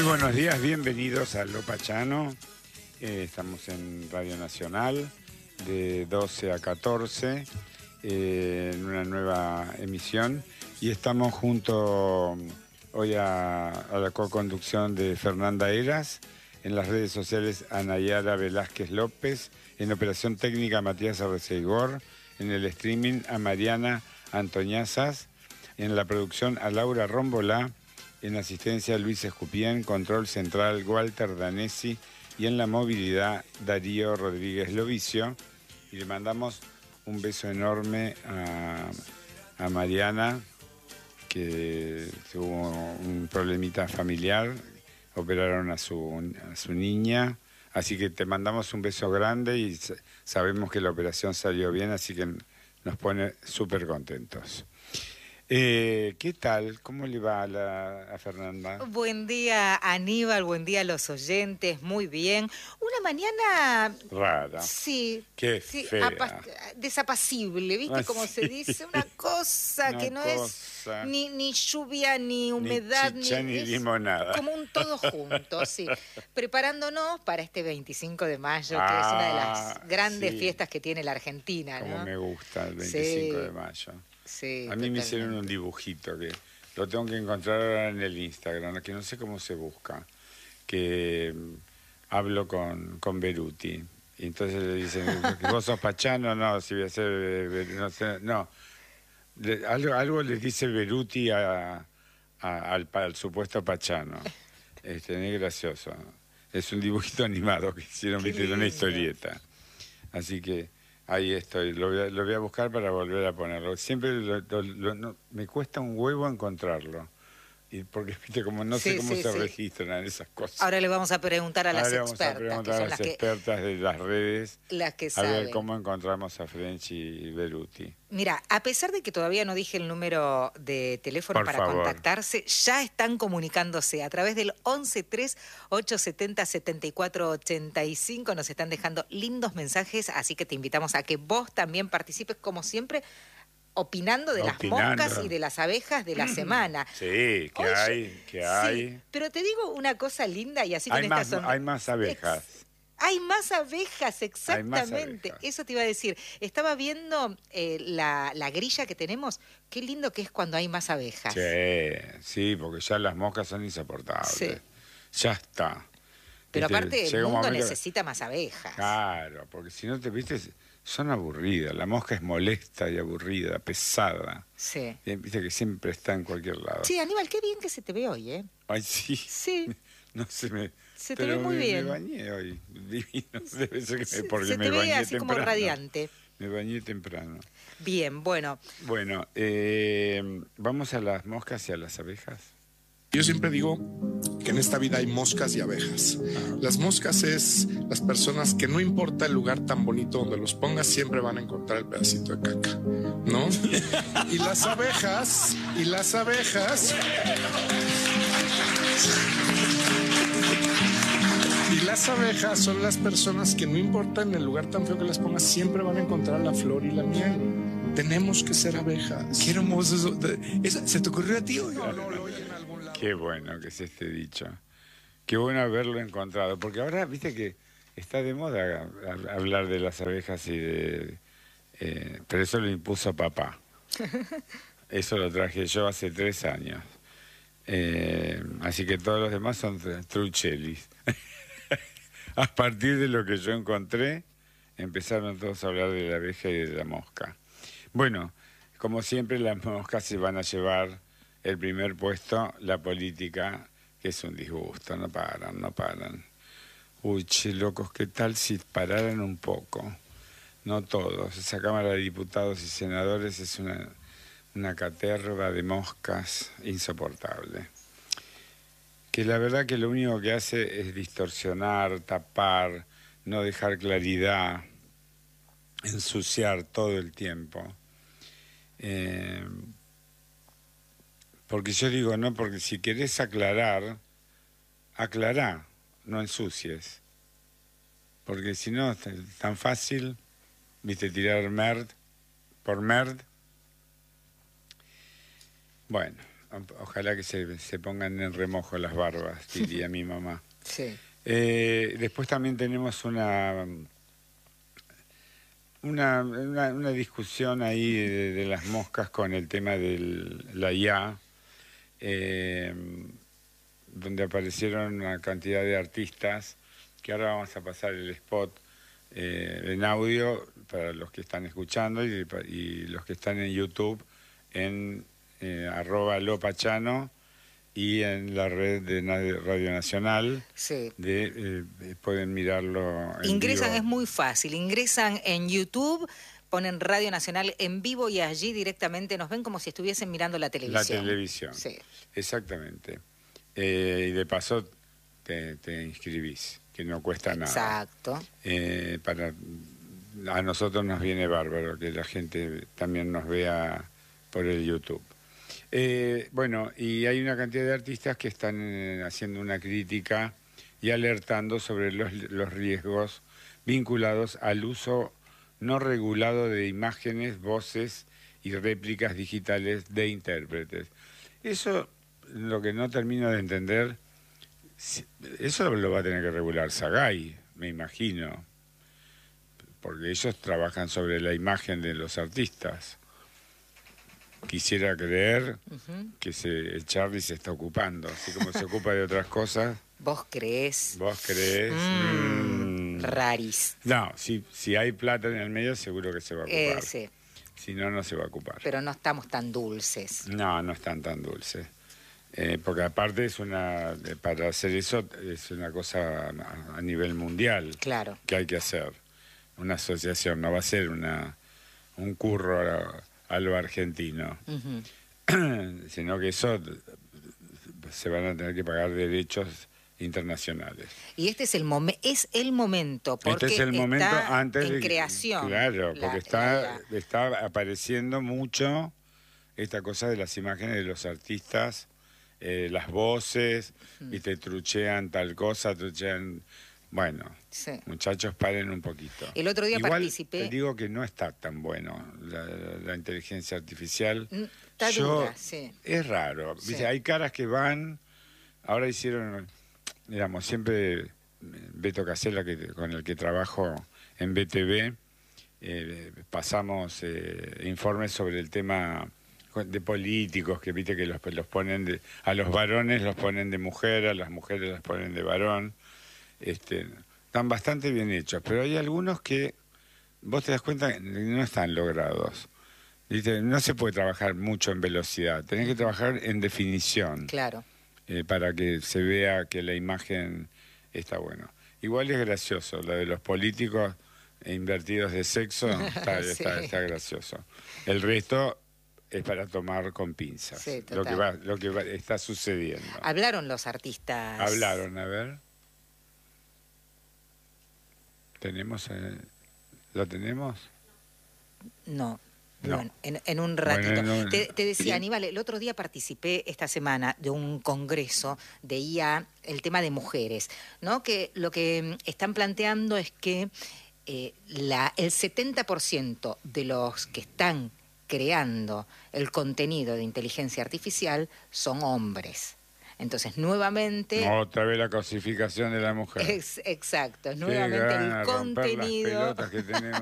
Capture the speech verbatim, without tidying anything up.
buenos días, bienvenidos a Lo Pachano. Eh, estamos en Radio Nacional de doce a catorce eh, en una nueva emisión y estamos junto hoy a, a la co-conducción de Fernanda Eras, en las redes sociales a Nayara Velázquez López, en operación técnica Matías Arreceigor, en el streaming a Mariana Antoñazas, en la producción a Laura Rómbola, en asistencia Luis Escupien, control central Walter Danesi y en la movilidad Darío Rodríguez Lovicio. Y le mandamos un beso enorme a, a Mariana, que tuvo un problemita familiar, operaron a su, a su niña, así que te mandamos un beso grande y sabemos que la operación salió bien, así que nos pone súper contentos. Eh, ¿Qué tal? ¿Cómo le va a, la, a Fernanda? Buen día, Aníbal, buen día a los oyentes, muy bien. Una mañana... Rara. Sí. Qué sí, fea. Desapacible, ¿viste? Ah, Como sí. se dice, una cosa Una que no cosa. es ni, ni lluvia, ni humedad, ni chicha, ni, ni es limonada. como un todo junto, sí. Preparándonos para este veinticinco de mayo, Ah, que es una de las grandes sí. fiestas que tiene la Argentina, Como ¿no? me gusta el veinticinco Sí. de mayo. Sí, a mí me totalmente. hicieron un dibujito que lo tengo que encontrar ahora en el Instagram, que no sé cómo se busca, que mm, hablo con, con Beruti. Y entonces le dicen, ¿vos sos Pachano? No, si voy a ser... eh, no, sé, no. Le- algo, algo les dice Beruti a, a- al, al supuesto Pachano. Este, es gracioso. Es un dibujito animado que hicieron, Qué viste, de una lindo. historieta. Así que ahí estoy. Lo voy a, lo voy a buscar para volver a ponerlo. Siempre lo- lo- lo- no, me cuesta un huevo encontrarlo. Y porque, viste, como no sé Sí, cómo sí, se sí. registran esas cosas. Ahora le vamos a preguntar a Ahora las le vamos a expertas, que preguntar a son las las que, expertas de las redes las que a ver saben. cómo encontramos a Frenchy y Beruti. Mira, a pesar de que todavía no dije el número de teléfono Por para favor. contactarse, ya están comunicándose a través del once tres ocho setenta setenta y cuatro ochenta y cinco. Nos están dejando lindos mensajes, así que te invitamos a que vos también participes, como siempre, opinando de Opinando. las moscas y de las abejas de la semana. Sí, que Hoy yo- hay, que sí, hay. pero te digo una cosa linda y así con Hay esta más, sonrisa. hay más abejas. Ex- Hay más abejas, exactamente. abejas. Eso te iba a decir. Estaba viendo eh, la, la grilla que tenemos. Qué lindo que es cuando hay más abejas. Sí, sí, porque ya las moscas son insoportables. Sí. Ya está. Pero Viste, aparte el llega un mundo momento- necesita más abejas. Claro, porque si no te viste, son aburridas. La mosca es molesta y aburrida, pesada. Sí. Eh, Viste que siempre está en cualquier lado. Sí, Aníbal, qué bien que se te ve hoy, ¿eh? Ay, sí. Sí. No se me... Se te pero ve muy me, bien. me bañé hoy. Divino. Debe ser que Se, me, porque se me te ve bañé así temprano. como radiante. Me bañé temprano. Bien, bueno. Bueno, eh, vamos a las moscas y a las abejas. Yo siempre digo que en esta vida hay moscas y abejas. Las moscas es las personas que no importa el lugar tan bonito donde los pongas, siempre van a encontrar el pedacito de caca, ¿no? Y las abejas, y las abejas... Y las abejas son las personas que no importa en el lugar tan feo que las pongas, siempre van a encontrar la flor y la miel. Tenemos que ser abejas. Qué hermoso eso. ¿Eso ¿Se te ocurrió a ti? No, no, lo oí en algún lado. Qué bueno que es este dicho. Qué bueno haberlo encontrado. Porque ahora, viste que está de moda a- a- hablar de las abejas y de... eh, pero eso lo impuso papá. Eso lo traje yo hace tres años. Eh, así que todos los demás son tr- truchelis. A partir de lo que yo encontré, empezaron todos a hablar de la abeja y de la mosca. Bueno, como siempre, las moscas se van a llevar el primer puesto, la política, que es un disgusto, no paran, no paran. Uy, che, locos, ¿qué tal si pararan un poco? No todos. Esa Cámara de Diputados y Senadores es una, una caterva de moscas insoportable. Que la verdad que lo único que hace es distorsionar, tapar, no dejar claridad, ensuciar todo el tiempo. Eh, porque yo digo, no, porque si querés aclarar, aclará, no ensucies. Porque si no, es tan fácil, viste, tirar merd por merd. Bueno, Ojalá que se, se pongan en remojo las barbas, diría mi mamá. Sí. Eh, después también tenemos una, una, una, una discusión ahí de, de las moscas con el tema de la I A, eh, donde aparecieron una cantidad de artistas, que ahora vamos a pasar el spot eh, en audio para los que están escuchando y, y los que están en YouTube en eh, arroba lopachano y en la red de Radio Nacional. Sí. De, eh, pueden mirarlo en Ingresan, vivo. es muy fácil, ingresan en YouTube, ponen Radio Nacional en vivo y allí directamente nos ven como si estuviesen mirando la televisión. La televisión, sí. Exactamente. Eh, y de paso te, te inscribís, que no cuesta nada. Exacto. Eh, para, a nosotros nos viene bárbaro que la gente también nos vea por el YouTube. Eh, bueno, y hay una cantidad de artistas que están eh, haciendo una crítica y alertando sobre los, los riesgos vinculados al uso no regulado de imágenes, voces y réplicas digitales de intérpretes. Eso, lo que no termino de entender, eso lo va a tener que regular Sagay, me imagino, porque ellos trabajan sobre la imagen de los artistas. Quisiera creer uh-huh. que se, el Charlie se está ocupando, así como se ocupa de otras cosas. ¿Vos creés? ¿Vos creés? Mm, mm. Raris. No, si, si hay plata en el medio seguro que se va a ocupar. Eh, sí. Si no, no se va a ocupar. Pero no estamos tan dulces. No, no están tan dulces. Eh, porque aparte es una, para hacer eso es una cosa a, a nivel mundial. Claro. Que hay que hacer. Una asociación, no va a ser una un curro a, a lo argentino, uh-huh. sino que eso se van a tener que pagar derechos internacionales. Y este es el momento, es el momento, porque este es el momento está antes en de, creación. Claro, la, porque está, la, la... está apareciendo mucho esta cosa de las imágenes de los artistas, eh, las voces, uh-huh. y te truchean tal cosa, truchean... Bueno, sí. Muchachos, paren un poquito. El otro día Igual, participé... te digo que no está tan bueno la, la inteligencia artificial. Está Yo, dura, sí. Es raro. Sí. ¿Viste? Hay caras que van... Ahora hicieron, digamos, siempre Beto Casella, que, con el que trabajo en B T V, eh, pasamos eh, informes sobre el tema de políticos, que viste que los, los ponen de, a los varones los ponen de mujer, a las mujeres las ponen de varón. Este, están bastante bien hechos, pero hay algunos que vos te das cuenta que no están logrados. ¿Viste? No se puede trabajar mucho en velocidad, tenés que trabajar en definición. Claro. Eh, para que se vea que la imagen está buena. Igual es gracioso, lo de los políticos invertidos de sexo, está, sí. está, está gracioso. El resto es para tomar con pinzas, sí, lo que, va, lo que va, está sucediendo. Hablaron los artistas. Hablaron, a ver. ¿Tenemos? Eh, ¿Lo tenemos? No. No. Bueno, en, en un ratito. Bueno, en un... Te, te decía, Aníbal, el otro día participé esta semana de un congreso de I A, el tema de mujeres, ¿no? Que lo que están planteando es que eh, la, el setenta por ciento de los que están creando el contenido de inteligencia artificial son hombres. Entonces, nuevamente... Otra vez la cosificación de la mujer. Es, exacto, nuevamente el contenido... Las pelotas que tenemos.